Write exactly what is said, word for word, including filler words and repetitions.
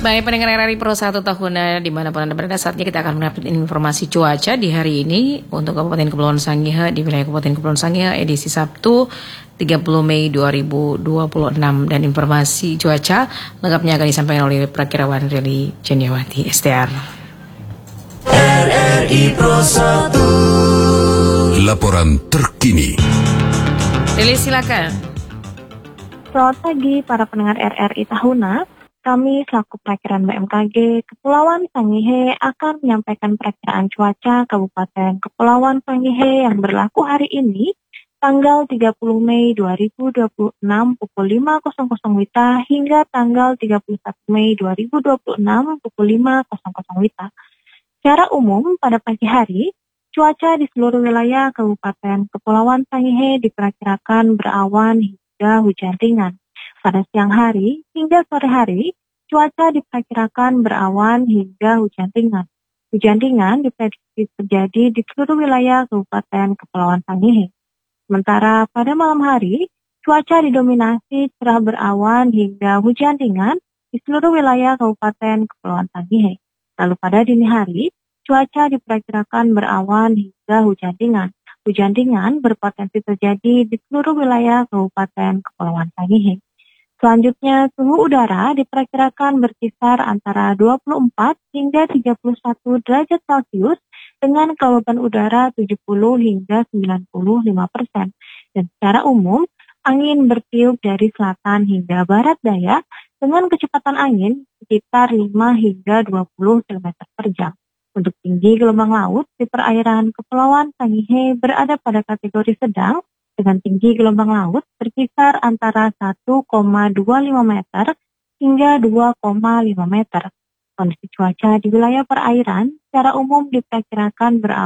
Baik, pendengar R R I Pro satu tahun dimanapun Anda berada, saatnya kita akan mendapatkan informasi cuaca di hari ini untuk Kabupaten Kepulauan Sangihe di wilayah Kabupaten Kepulauan Sangihe edisi Sabtu tiga puluh Mei dua ribu dua puluh enam, dan informasi cuaca lengkapnya akan disampaikan oleh Prakirawan Rili Cendiawati S T R. R R I Pro satu. Laporan terkini. Rili, silakan. Selamat pagi para pendengar R R I Tahuna. Kami selaku Perakiran B M K G Kepulauan Sangihe akan menyampaikan perakiraan cuaca Kabupaten Kepulauan Sangihe yang berlaku hari ini, tanggal tiga puluh Mei dua ribu dua puluh enam pukul lima W I T A hingga tanggal tiga puluh satu Mei dua ribu dua puluh enam pukul lima W I T A. Secara umum, pada pagi hari, cuaca di seluruh wilayah Kabupaten Kepulauan Sangihe diperkirakan berawan hingga hujan ringan. Pada siang hari hingga sore hari, cuaca diperkirakan berawan hingga hujan ringan. Hujan ringan diprediksi terjadi di seluruh wilayah Kabupaten Kepulauan Sangihe. Sementara pada malam hari, cuaca didominasi cerah berawan hingga hujan ringan di seluruh wilayah Kabupaten Kepulauan Sangihe. Lalu pada dini hari, cuaca diperkirakan berawan hingga hujan ringan. Hujan ringan berpotensi terjadi di seluruh wilayah Kabupaten Kepulauan Sangihe. Selanjutnya, suhu udara diperkirakan berkisar antara dua puluh empat hingga tiga puluh satu derajat Celcius dengan kelembaban udara tujuh puluh hingga sembilan puluh lima persen. Dan secara umum, angin bertiup dari selatan hingga barat daya dengan kecepatan angin sekitar lima hingga dua puluh kilometer per jam. Untuk tinggi gelombang laut di perairan Kepulauan Sangihe berada pada kategori sedang, dengan tinggi gelombang laut berkisar antara satu koma dua lima meter hingga dua koma lima meter. Kondisi cuaca di wilayah perairan secara umum diperkirakan berawan